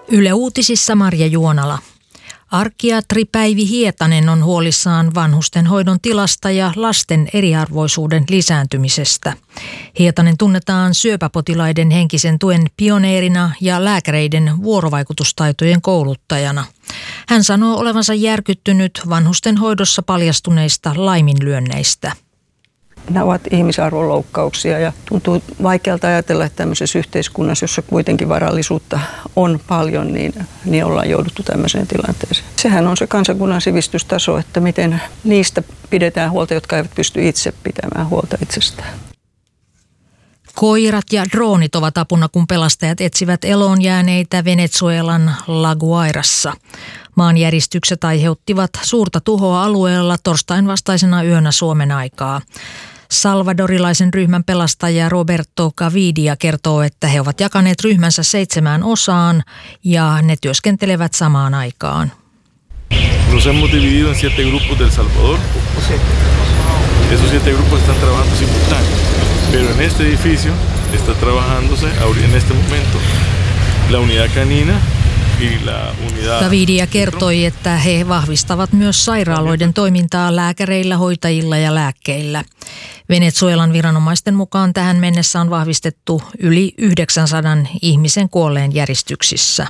Yle Uutisissa Marja Juonala. Arkiatri Päivi Hietanen on huolissaan vanhustenhoidon tilasta ja lasten eriarvoisuuden lisääntymisestä. Hietanen tunnetaan syöpäpotilaiden henkisen tuen pioneerina ja lääkäreiden vuorovaikutustaitojen kouluttajana. Hän sanoo olevansa järkyttynyt vanhustenhoidossa paljastuneista laiminlyönneistä. Nämä ovat ihmisarvon loukkauksia ja tuntuu vaikealta ajatella, että tämmöisessä yhteiskunnassa, jossa kuitenkin varallisuutta on paljon, niin ollaan jouduttu tämmöiseen tilanteeseen. Sehän on se kansakunnan sivistystaso, että miten niistä pidetään huolta, jotka eivät pysty itse pitämään huolta itsestään. Koirat ja droonit ovat apuna, kun pelastajat etsivät eloon jääneitä Venezuelan La Guairassa. Maanjäristykset aiheuttivat suurta tuhoa alueella torstain vastaisena yönä Suomen aikaa. Salvadorilaisen ryhmän pelastaja Roberto Gavidia kertoo, että he ovat jakaneet ryhmänsä 7 osaan ja ne työskentelevät samaan aikaan. Nos hemos dividido en 7 grupos del Salvador. Esos 7 grupos están trabajando simultáneamente. Pero en este edificio está trabajándose en este momento la unidad canina. Gavidia kertoi, että he vahvistavat myös sairaaloiden toimintaa lääkäreillä, hoitajilla ja lääkkeillä. Venezuelan viranomaisten mukaan tähän mennessä on vahvistettu yli 900 ihmisen kuolleen järjestyksissä.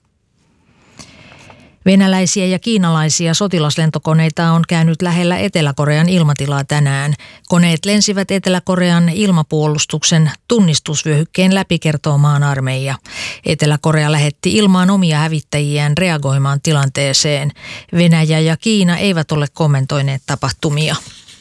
Venäläisiä ja kiinalaisia sotilaslentokoneita on käynyt lähellä Etelä-Korean ilmatilaa tänään. Koneet lensivät Etelä-Korean ilmapuolustuksen tunnistusvyöhykkeen läpi, kertoo maan armeija. Etelä-Korea lähetti ilmaan omia hävittäjiään reagoimaan tilanteeseen. Venäjä ja Kiina eivät ole kommentoineet tapahtumia.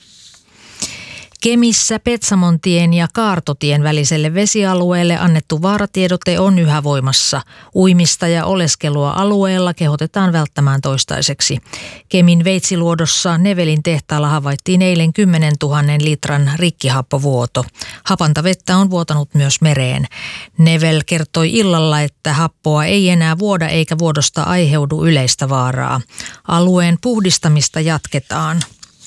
Kemissä Petsamontien ja Kaartotien väliselle vesialueelle annettu vaaratiedote on yhä voimassa. Uimista ja oleskelua alueella kehotetaan välttämään toistaiseksi. Kemin Veitsiluodossa Nevelin tehtaalla havaittiin eilen 10 000 litran rikkihappovuoto. Hapanta vettä on vuotanut myös mereen. Nevel kertoi illalla, että happoa ei enää vuoda eikä vuodosta aiheudu yleistä vaaraa. Alueen puhdistamista jatketaan.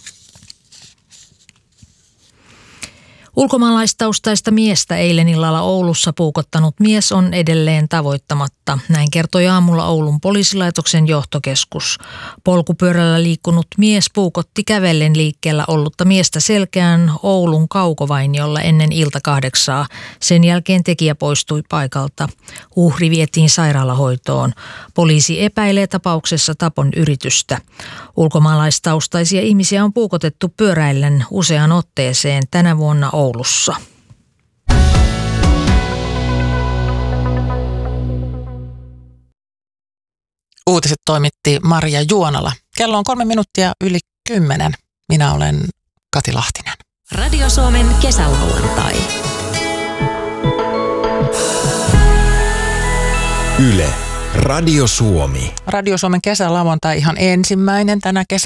Ulkomaalaistaustaista miestä eilen illalla Oulussa puukottanut mies on edelleen tavoittamatta. Näin kertoi aamulla Oulun poliisilaitoksen johtokeskus. Polkupyörällä liikkunut mies puukotti kävellen liikkeellä ollutta miestä selkään Oulun Kaukovainiolla ennen ilta 8. Sen jälkeen tekijä poistui paikalta. Uhri vietiin sairaalahoitoon. Poliisi epäilee tapauksessa tapon yritystä. Ulkomaalaistaustaisia ihmisiä on puukotettu pyöräillen useaan otteeseen tänä vuonna Oulussa. Uutiset toimitti Marja Juonala. Kello on 10:03. Minä olen Kati Lahtinen. Radio Suomen kesälauantai. Yle, Radio Suomi. Radio Suomen kesälauantai ihan ensimmäinen tänä kesänä.